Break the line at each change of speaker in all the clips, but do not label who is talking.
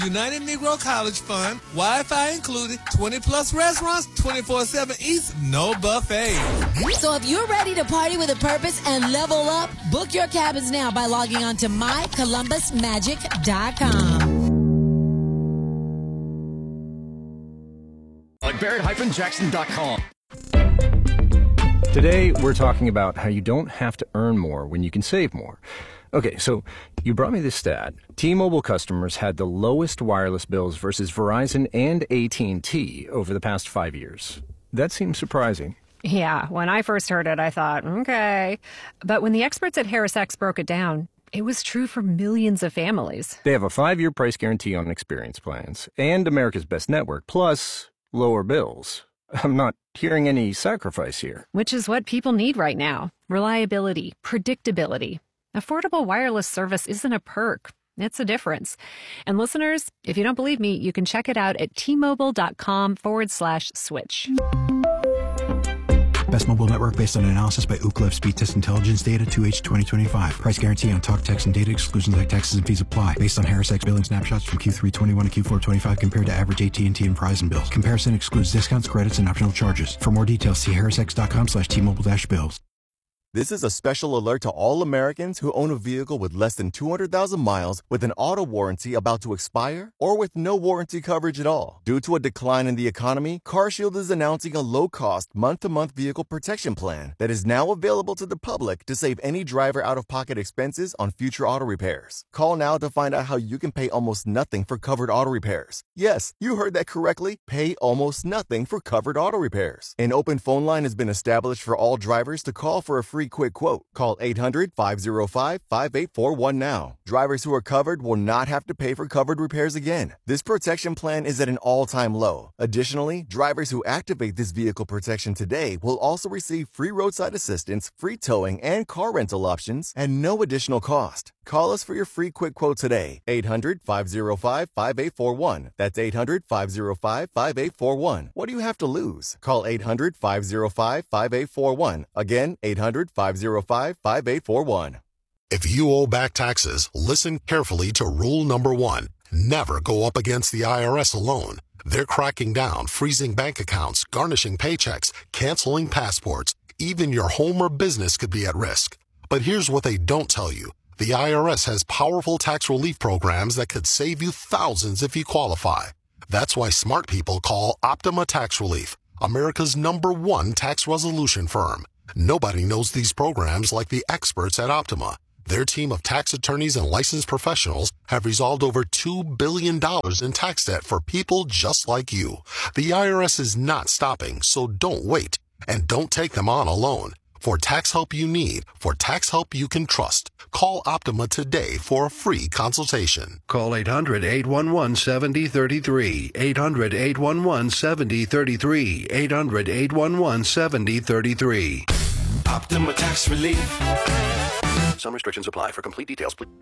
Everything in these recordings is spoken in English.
United Negro College Fund, Wi-Fi included, 20-plus restaurants, 24/7 Eats, no buffet.
So if you're ready to party with a purpose and level up, book your cabins now by logging on to mycolumbusmagic.com.
Like Barrett-Jackson.com.
Today, we're talking about how you don't have to earn more when you can save more. Okay, so you brought me this stat. T-Mobile customers had the lowest wireless bills versus Verizon and AT&T over the past 5 years. That seems surprising.
Yeah, when I first heard it, I thought, okay. But when the experts at HarrisX broke it down, it was true for millions of families.
They have a 5-year price guarantee on experience plans and America's Best Network, plus lower bills. I'm not hearing any sacrifice here.
Which is what people need right now. Reliability, predictability. Affordable wireless service isn't a perk. It's a difference. And listeners, if you don't believe me, you can check it out at tmobile.com/switch.
Best mobile network based on analysis by Ookla Speed Test Intelligence data 2H 2025. Price guarantee on talk, text, and data exclusions like taxes and fees apply. Based on HarrisX billing snapshots from Q3 21 to Q4 25 compared to average AT&T and Verizon bills. Comparison excludes discounts, credits, and optional charges. For more details, see harrisx.com/T-Mobile-bills.
This is a special alert to all Americans who own a vehicle with less than 200,000 miles with an auto warranty about to expire or with no warranty coverage at all. Due to a decline in the economy, CarShield is announcing a low-cost, month-to-month vehicle protection plan that is now available to the public to save any driver out-of-pocket expenses on future auto repairs. Call now to find out how you can pay almost nothing for covered auto repairs. Yes, you heard that correctly. Pay almost nothing for covered auto repairs. An open phone line has been established for all drivers to call for a free quick quote. Call 800-505-5841 now. Drivers who are covered will not have to pay for covered repairs again. This protection plan is at an all-time low. Additionally, drivers who activate this vehicle protection today will also receive free roadside assistance, free towing, and car rental options at no additional cost. Call us for your free quick quote today. 800-505-5841. That's 800-505-5841. What do you have to lose? Call 800-505-5841. Again, 800-505-5841.
If you owe back taxes, listen carefully to rule number 1. Never go up against the IRS alone. They're cracking down, freezing bank accounts, garnishing paychecks, canceling passports. Even your home or business could be at risk. But here's what they don't tell you. The IRS has powerful tax relief programs that could save you thousands if you qualify. That's why smart people call Optima Tax Relief, America's #1 tax resolution firm. Nobody knows these programs like the experts at Optima. Their team of tax attorneys and licensed professionals have resolved over $2 billion in tax debt for people just like you. The IRS is not stopping, so don't wait. And don't take them on alone. For tax help you need, for tax help you can trust, call Optima today for a free consultation.
Call 800-811-7033, 800-811-7033, 800-811-7033.
Optima Tax Relief.
Some restrictions apply. For complete details, please.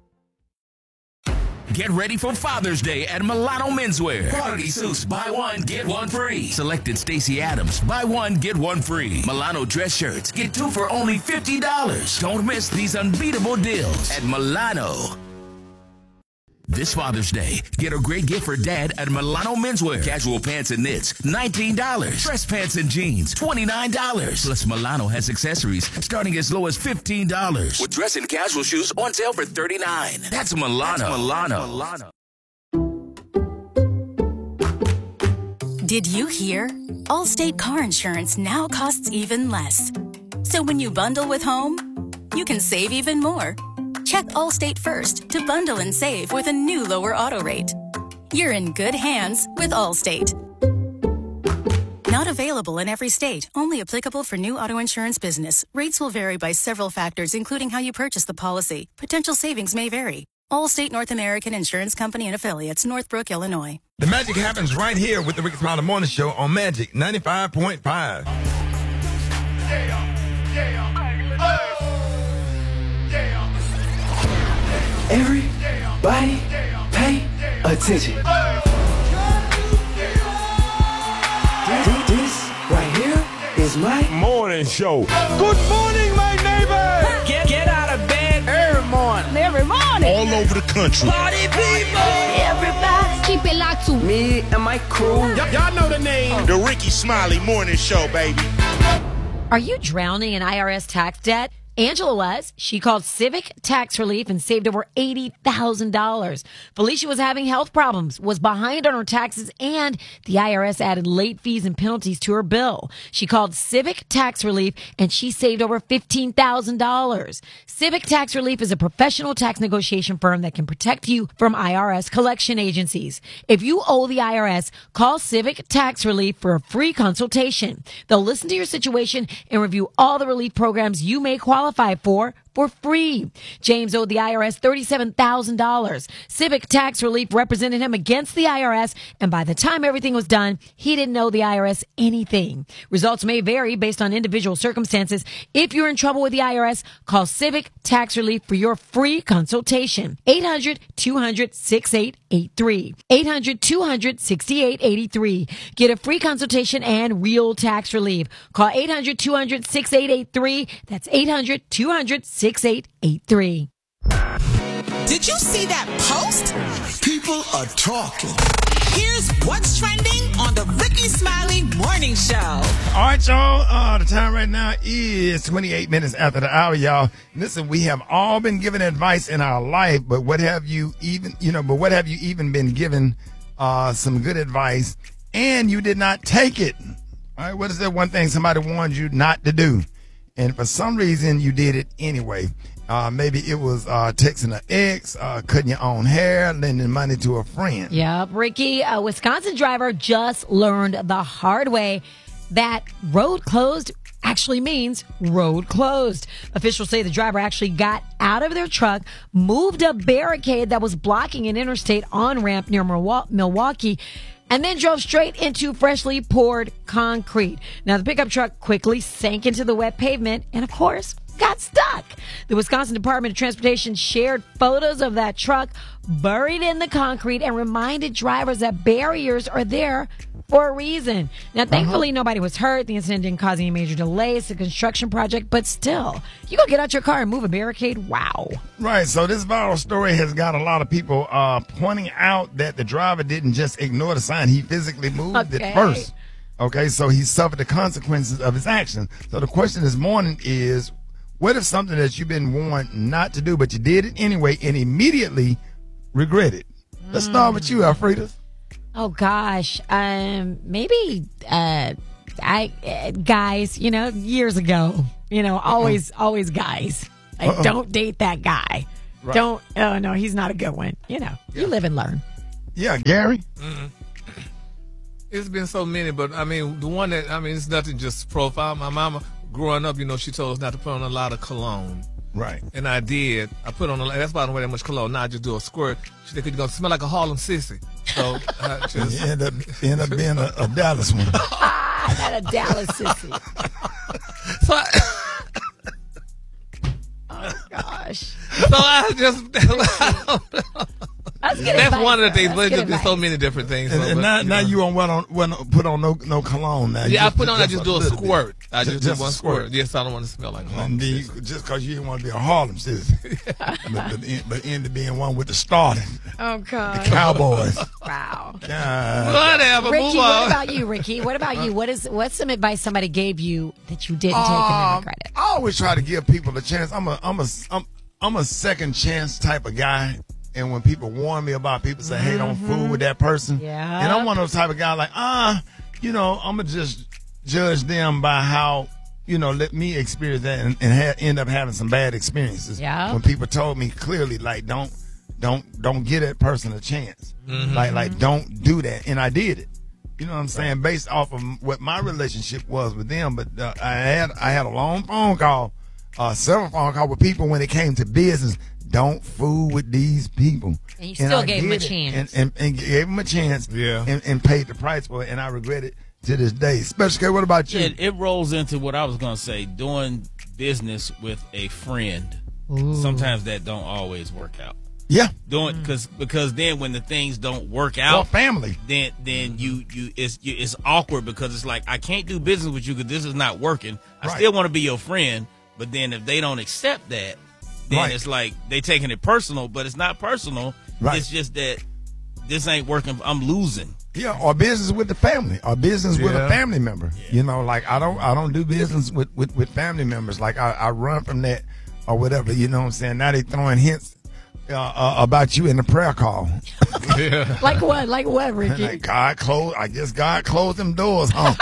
Get ready for Father's Day at Milano Menswear. Quality suits, buy one, get one free. Selected Stacey Adams, buy one, get one free. Milano dress shirts, get 2 for only $50. Don't miss these unbeatable deals at Milano. This Father's Day, get a great gift for Dad at Milano Menswear. Casual pants and knits, $19. Dress pants and jeans, $29. Plus, Milano has accessories starting as low as $15. With dress and casual shoes on sale for $39. That's Milano.
Did you hear? Allstate car insurance now costs even less. So when you bundle with home, you can save even more. Check Allstate first to bundle and save with a new lower auto rate. You're in good hands with Allstate. Not available in every state. Only applicable for new auto insurance business. Rates will vary by several factors, including how you purchase the policy. Potential savings may vary. Allstate North American Insurance Company and Affiliates, Northbrook, Illinois.
The magic happens right here with the Ricky Smiley Morning Show on Magic 95.5.
Everybody pay attention. This right here is my
morning show.
Good morning, my neighbor.
Get out of bed every morning. all over the country.
Party people, everybody,
keep it locked to
me and my crew.
Y'all know the name, The Ricky Smiley Morning Show, baby.
Are you drowning in IRS tax debt? Angela was. She called Civic Tax Relief and saved over $80,000. Felicia was having health problems, was behind on her taxes, and the IRS added late fees and penalties to her bill. She called Civic Tax Relief and she saved over $15,000. Civic Tax Relief is a professional tax negotiation firm that can protect you from IRS collection agencies. If you owe the IRS, call Civic Tax Relief for a free consultation. They'll listen to your situation and review all the relief programs you may qualify for free. James owed the IRS $37,000. Civic Tax Relief represented him against the IRS, and by the time everything was done, he didn't owe the IRS anything. Results may vary based on individual circumstances. If you're in trouble with the IRS, call Civic Tax Relief for your free consultation. 800-200-6883. 800-200-6883. Get a free consultation and real tax relief. Call 800-200-6883. That's 800-200-6883.
Did you see that post?
People are talking.
Here's what's trending on the Ricky Smiley Morning Show.
All right, y'all. The time right now is 28 minutes after the hour, y'all. Listen, we have all been given advice in our life, but what have you even been given some good advice and you did not take it? All right, what is that one thing somebody warned you not to do? And for some reason, you did it anyway. Maybe it was texting an ex, cutting your own hair, lending money to a friend.
Yep, Ricky, a Wisconsin driver just learned the hard way that road closed actually means road closed. Officials say the driver actually got out of their truck, moved a barricade that was blocking an interstate on-ramp near Milwaukee, and then drove straight into freshly poured concrete. Now, the pickup truck quickly sank into the wet pavement and, of course, got stuck. The Wisconsin Department of Transportation shared photos of that truck buried in the concrete and reminded drivers that barriers are there for a reason. Now, thankfully, nobody was hurt. The incident didn't cause any major delays to the construction project, but still, you go get out your car and move a barricade? Wow.
Right, so this viral story has got a lot of people pointing out that the driver didn't just ignore the sign. He physically moved it first. Okay, so he suffered the consequences of his actions. So the question this morning is, what if something that you've been warned not to do, but you did it anyway and immediately regret it? Let's start with you, Alfreda.
Oh gosh, maybe guys, years ago, always guys. Like, don't date that guy. Right. Oh no, he's not a good one. You live and learn.
Yeah, Gary.
It's been so many, but the one that it's nothing just profile. My mama, growing up, she told us not to put on a lot of cologne.
Right.
And I did. I put on that's why I don't wear that much cologne. Now I just do a squirt. She said, you're going to smell like a Harlem sissy. So I just...
You end up being a Dallas one.
Not a Dallas sissy.
So
oh, gosh.
So I just... That's one of the things, but there's so many different things.
And now you don't put on no cologne now.
Yeah, I just do a squirt. I just do one squirt. Yes, I don't want to smell like Harlem.
Just because you didn't want to be a Harlem citizen. but end up being one with the starting.
Oh, God.
The Cowboys.
Wow.
Whatever,
Ricky,
move on.
what about you, Ricky? What about you? What's some advice somebody gave you that you didn't take and then regret it?
I always try to give people a chance. I'm a second chance type of guy. And when people warn me about people say, hey, don't fool with that person.
Yeah.
And I'm one of those type of guys like, I'm going to just judge them by how, let me experience that and end up having some bad experiences.
Yeah.
When people told me clearly, like, don't give that person a chance. Mm-hmm. Like, don't do that. And I did it. You know what I'm saying? Based off of what my relationship was with them. But I had a long phone call, several phone calls with people when it came to business. Don't fool with these people.
And you still gave them a chance.
And gave them a chance.
Yeah.
And paid the price for it. And I regret it to this day. Special K, what about you?
It rolls into what I was going to say. Doing business with a friend. Ooh. Sometimes that don't always work out.
Yeah.
Because then when the things don't work out.
Well, family.
Then it's awkward because it's like, I can't do business with you because this is not working. I still want to be your friend. But then if they don't accept that, then it's like they taking it personal, but it's not personal.
Right.
It's just that this ain't working. I'm losing.
Yeah, or business with the family, or business with a family member. Yeah. You know, like I don't do business with family members. Like I run from that or whatever. You know what I'm saying? Now they throwing hints about you in the prayer call.
Like what? Like what, Ricky?
Like I guess God closed them doors, huh?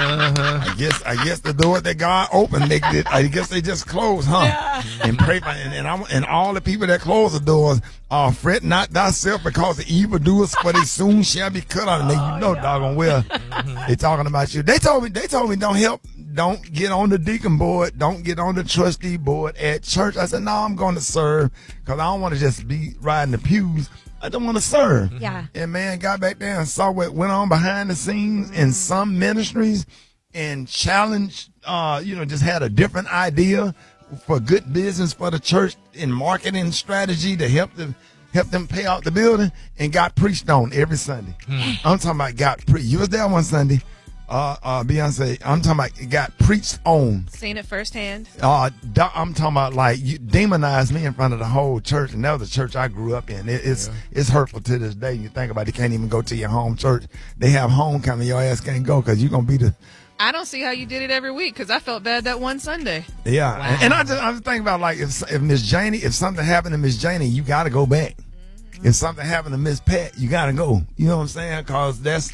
I guess the door that God opened, I guess they just closed, huh? Yeah. And pray for, and all the people that close the doors, fret not thyself because the evildoers, for they soon shall be cut out. And you know, doggone well, they talking about you. They told me don't get on the deacon board, don't get on the trustee board at church. I said, no, I'm going to serve because I don't want to just be riding the pews. I don't want to serve.
Yeah.
And man, got back there and saw what went on behind the scenes in some ministries and challenged, just had a different idea for good business for the church in marketing strategy to help them pay out the building and got preached on every Sunday. I'm talking about you was there one Sunday. Beyonce, I'm talking about it got preached on.
Seen it firsthand.
I'm talking about like you demonized me in front of the whole church, and that was the church I grew up in. It's hurtful to this day. You think about it, you can't even go to your home church. They have homecoming, your ass can't go because you're gonna be the.
I don't see how you did it every week because I felt bad that one Sunday.
Yeah, wow. and I was thinking about like if Miss Janie, if something happened to Miss Janie, you got to go back. If something happened to Miss Pat, you gotta go. You know what I'm saying? Cause that's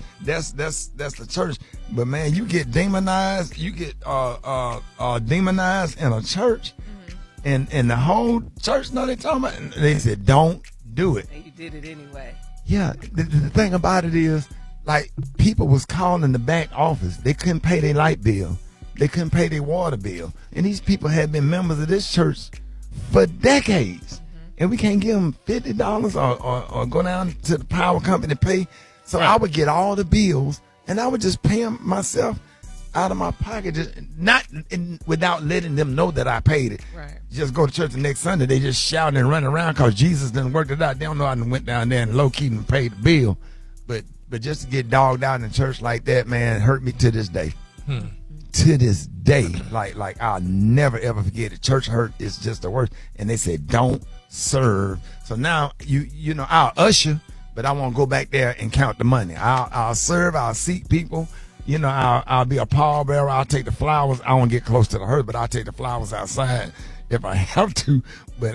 the church. But man, you get demonized. You get demonized in a church, and the whole church know they talking about. And they said, "Don't do it."
And you did it anyway.
Yeah. The thing about it is, like, people was calling the back office. They couldn't pay their light bill. They couldn't pay their water bill. And these people had been members of this church for decades. And we can't give them $50 or go down to the power company to pay. So I would get all the bills, and I would just pay them myself out of my pocket, without letting them know that I paid it.
Right.
Just go to church the next Sunday. They just shouting and running around because Jesus didn't work it out. They don't know I done went down there and low-key and paid the bill. But just to get dogged out in church like that, man, hurt me to this day. To this day. Like I'll never, ever forget it. Church hurt is just the worst. And they said, don't serve. So now you know I'll usher, but I won't go back there and count the money. I'll serve. I'll seat people. You know, I'll be a pallbearer. I'll take the flowers. I won't get close to the hearse, but I'll take the flowers outside if I have to. But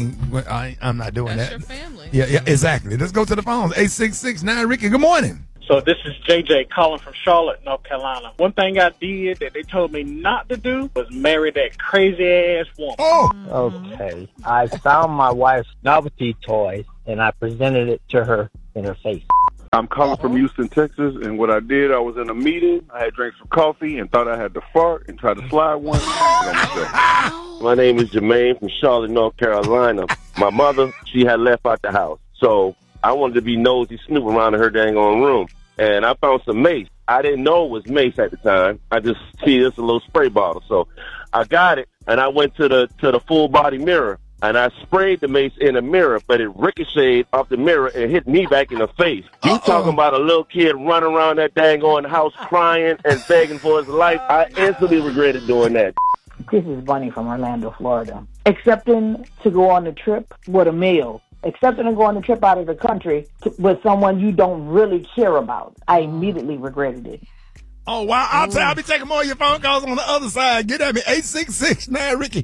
I'm not doing
That's
that.
your family.
Yeah, exactly. Let's go to the phones. 866-9 Ricky. Good morning.
So this is JJ calling from Charlotte, North Carolina. One thing I did that they told me not to do was marry that crazy-ass woman.
Oh!
Okay. I found my wife's novelty toy, and I presented it to her in her face.
I'm calling from Houston, Texas, and what I did, I was in a meeting, I had drank some coffee and thought I had to fart and tried to slide one. My name is Jermaine from Charlotte, North Carolina. My mother, she had left out the house, so I wanted to be nosy, snoop around in her dang on room. And I found some mace. I didn't know it was mace at the time. I just see this a little spray bottle. So I got it, and I went to the full body mirror, and I sprayed the mace in the mirror, but it ricocheted off the mirror and hit me back in the face. You talking about a little kid running around that dang on house crying and begging for his life? I instantly regretted doing that.
This is Bunny from Orlando, Florida. Accepting to go on a trip with a male. Accepting to go on a trip out of the country with someone you don't really care about. I immediately regretted it.
Oh, wow. I'll be taking more of your phone calls on the other side. Get at me. 866-9 Ricky.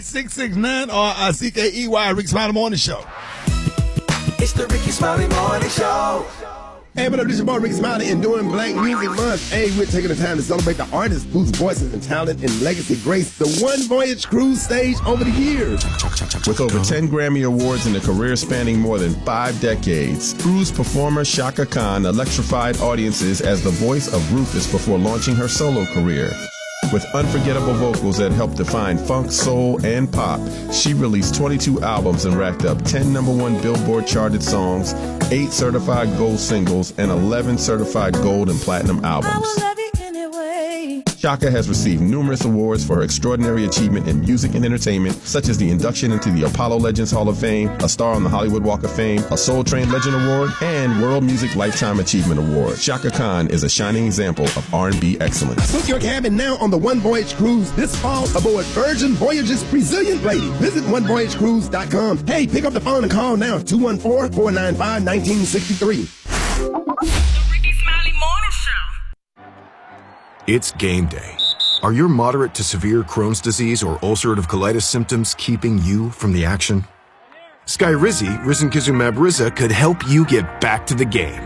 866-9 Ricky Smiley Morning Show.
It's the Ricky Smiley Morning Show.
Hey, what up? This is your boy Ricky Smiley, and during Black Music Month, hey, we're taking the time to celebrate the artists whose voices and talent and legacy grace the One Voyage Cruise stage over the years.
With over 10 Grammy Awards and a career spanning more than 5 decades, cruise performer Chaka Khan electrified audiences as the voice of Rufus before launching her solo career. With unforgettable vocals that helped define funk, soul, and pop, she released 22 albums and racked up 10 #1 Billboard charted songs, 8 certified gold singles, and 11 certified gold and platinum albums. Shaka has received numerous awards for her extraordinary achievement in music and entertainment, such as the induction into the Apollo Legends Hall of Fame, a star on the Hollywood Walk of Fame, a Soul Train Legend Award, and World Music Lifetime Achievement Award. Shaka Khan is a shining example of R&B excellence.
Book your cabin now on the One Voyage Cruise this fall aboard Virgin Voyages Resilient Lady. Visit onevoyagecruise.com. Hey, pick up the phone and call now, 214-495-1963.
It's game day. Are your moderate to severe Crohn's disease or ulcerative colitis symptoms keeping you from the action? Skyrizi, risankizumab Riza, could help you get back to the game.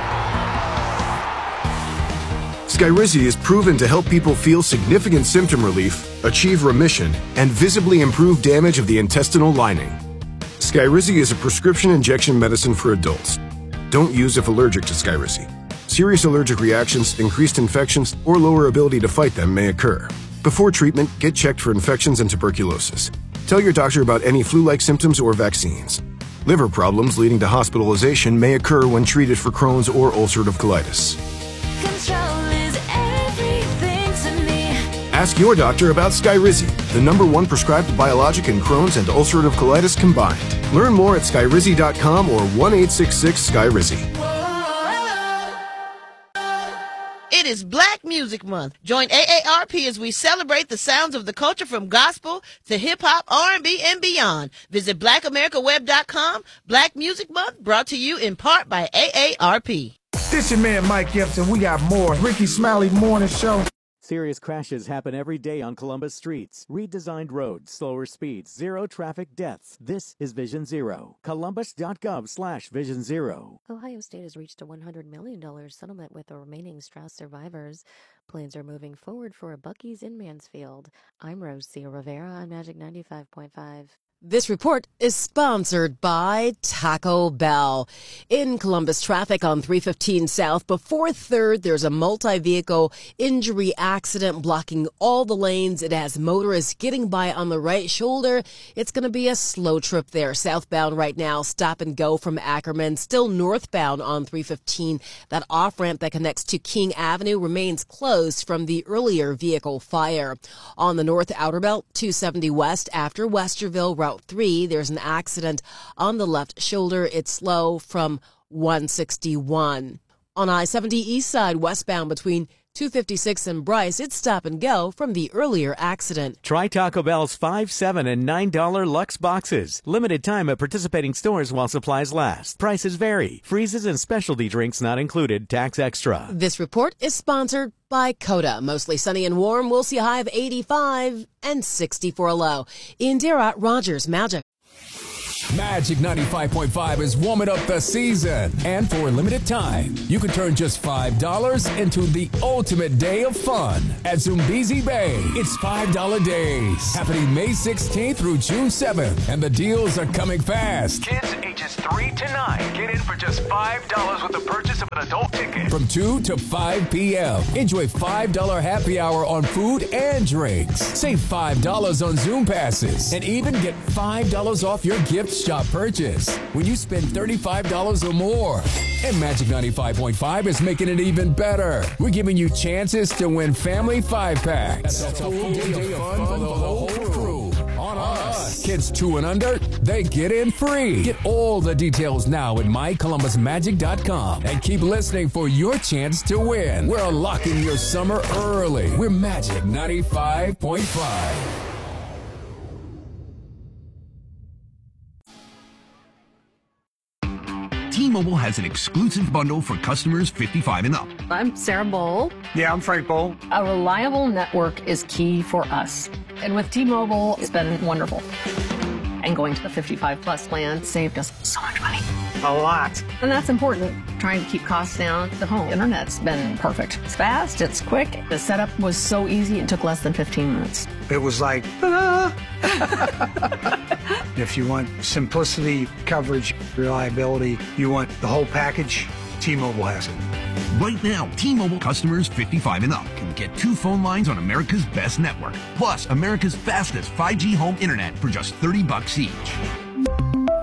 Skyrizi is proven to help people feel significant symptom relief, achieve remission, and visibly improve damage of the intestinal lining. Skyrizi is a prescription injection medicine for adults. Don't use if allergic to Skyrizi. Serious allergic reactions, increased infections, or lower ability to fight them may occur. Before treatment, get checked for infections and tuberculosis. Tell your doctor about any flu-like symptoms or vaccines. Liver problems leading to hospitalization may occur when treated for Crohn's or ulcerative colitis.
Control is everything to me.
Ask your doctor about Skyrizi, the #1 prescribed biologic in Crohn's and ulcerative colitis combined. Learn more at skyrizi.com or 1-866-SKYRIZI.
It is Black Music Month. Join AARP as we celebrate the sounds of the culture from gospel to hip-hop, R&B, and beyond. Visit blackamericaweb.com. Black Music Month brought to you in part by AARP.
This your man Mike Gibson. We got more Ricky Smiley Morning Show.
Serious crashes happen every day on Columbus streets. Redesigned roads, slower speeds, zero traffic deaths. This is Vision Zero. Columbus.gov/Vision Zero.
Ohio State has reached a $100 million settlement with the remaining Strauss survivors. Plans are moving forward for a Buc-ee's in Mansfield. I'm Rosia Rivera on Magic 95.5.
This report is sponsored by Taco Bell. In Columbus traffic on 315 South, before 3rd, there's a multi-vehicle injury accident blocking all the lanes. It has motorists getting by on the right shoulder. It's going to be a slow trip there. Southbound right now, stop and go from Ackerman. Still northbound on 315. That off-ramp that connects to King Avenue remains closed from the earlier vehicle fire. On the north outer belt, 270 west after Westerville, Route 3, there's an accident on the left shoulder. It's slow from 161. On I-70 east side westbound between 256 and Bryce, it's stop and go from the earlier accident.
Try Taco Bell's $5, $7, and $9 Lux boxes. Limited time at participating stores while supplies last. Prices vary. Freezes and specialty drinks not included. Tax extra.
This report is sponsored by Coda. Mostly sunny and warm. We'll see a high of 85 and 60 for a low. Indira Rogers, Magic.
Magic 95.5 is warming up the season. And for a limited time, you can turn just $5 into the ultimate day of fun at Zumbizi Bay. It's $5 days, happening May 16th through June 7th. And the deals are coming fast.
Kids ages 3 to 9 get in for just $5 with the purchase of an adult ticket.
From 2 to 5 p.m. Enjoy $5 happy hour on food and drinks. Save $5 on Zoom passes. And even get $5 off your gift shop purchase when you spend $35 or more. And Magic 95.5 is making it even better. We're giving you chances to win family 5-packs. That's a full day of fun for the whole crew. On us. Kids 2 and under, they get in free. Get all the details now at mycolumbusmagic.com and keep listening for your chance to win. We're unlocking your summer early. We're Magic 95.5.
T-Mobile has an exclusive bundle for customers 55 and up.
I'm Sarah Bowl.
Yeah, I'm Frank Bowl.
A reliable network is key for us. And with T-Mobile, it's been wonderful. And going to the 55 plus plan saved us so much money.
A lot.
And that's important. Trying to keep costs down. The home internet's been perfect. It's fast, it's quick. The setup was so easy, it took less than 15 minutes.
It was like, ta-da! If you want simplicity, coverage, reliability, you want the whole package, T-Mobile has it. Right now, T-Mobile customers 55 and up can get 2 phone lines on America's best network, plus America's fastest 5G home internet for just $30 each.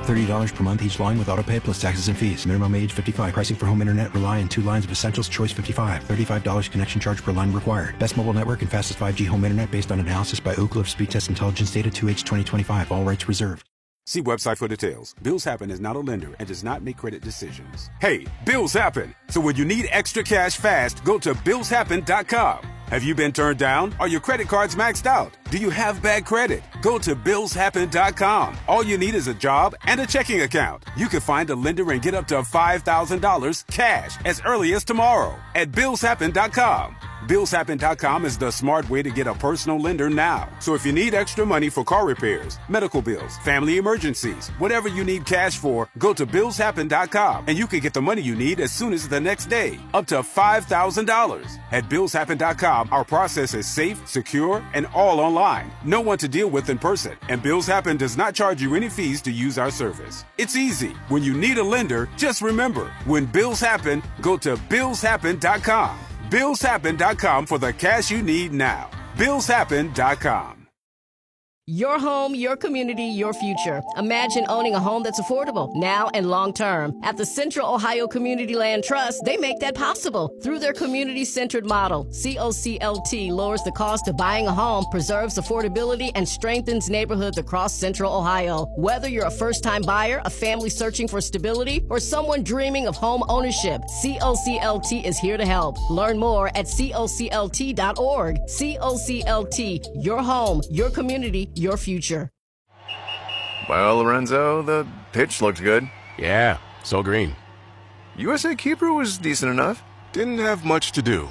$30 per month each line with autopay plus taxes and fees. Minimum age 55. Pricing for home internet, Rely and 2 lines of Essentials, choice 55. $35 connection charge per line required. Best mobile network and fastest 5G home internet based on analysis by Ookla of Speed Test Intelligence Data 2H 2025. All rights reserved.
See website for details. Bills Happen is not a lender and does not make credit decisions. Hey, bills happen. So when you need extra cash fast, go to billshappen.com. Have you been turned down? Are your credit cards maxed out? Do you have bad credit? Go to billshappen.com. All you need is a job and a checking account. You can find a lender and get up to $5,000 cash as early as tomorrow at billshappen.com. Billshappen.com is the smart way to get a personal lender now. So if you need extra money for car repairs, medical bills, family emergencies, whatever you need cash for, go to billshappen.com and you can get the money you need as soon as the next day, up to $5,000. At billshappen.com, our process is safe, secure, and all online. No one to deal with in person, and Bills Happen does not charge you any fees to use our service. It's easy. When you need a lender, just remember, when bills happen, go to billshappen.com. billshappen.com for the cash you need now. billshappen.com.
Your home, your community, your future. Imagine owning a home that's affordable now and long term. At the Central Ohio Community Land Trust, they make that possible through their community-centered model. COCLT lowers the cost of buying a home, preserves affordability, and strengthens neighborhoods across Central Ohio. Whether you're a first-time buyer, a family searching for stability, or someone dreaming of home ownership, COCLT is here to help. Learn more at COCLT.org. COCLT, your home, your community, your future.
Well, Lorenzo, the pitch looked good.
Yeah, so green.
USA Keeper was decent enough.
Didn't have much to do.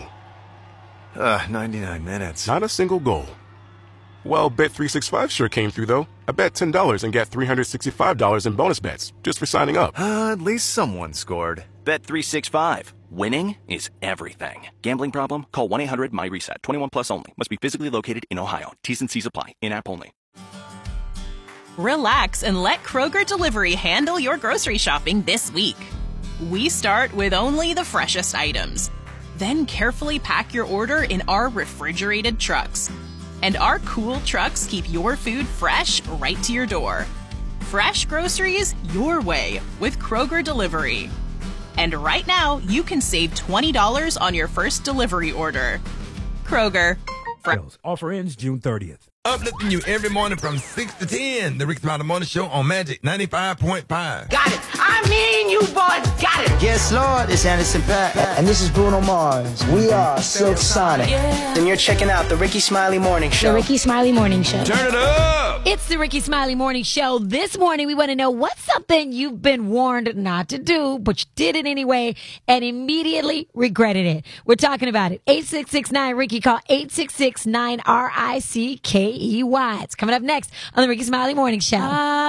99 minutes.
Not a single goal. Well, Bet365 sure came through, though. I bet $10 and got $365 in bonus bets just for signing up.
At least someone scored.
Bet365. Winning is everything. Gambling problem? Call 1-800-MY-RESET. 21 plus only. Must be physically located in Ohio. T's and C's apply. In-app only.
Relax and let Kroger Delivery handle your grocery shopping this week. We start with only the freshest items. Then carefully pack your order in our refrigerated trucks. And our cool trucks keep your food fresh right to your door. Fresh groceries your way with Kroger Delivery. And right now, you can save $20 on your first delivery order. Kroger.
Offer ends June 30th.
Uplifting you every morning from 6 to 10. The Ricky Smiley Morning Show on Magic 95.5.
Got it. I mean, you boys got it.
Yes, Lord. It's Anderson .Paak.
And this is Bruno Mars. We are Silk Sonic.
Yeah.
And you're checking out the Ricky Smiley Morning Show.
The Ricky Smiley Morning Show.
Turn it up.
It's the Ricky Smiley Morning Show. This morning, we want to know what's something you've been warned not to do, but you did it anyway and immediately regretted it. We're talking about it. 866-9-RICKY. Call 866-9-RICKEY. It's coming up next on the Ricky Smiley Morning Show.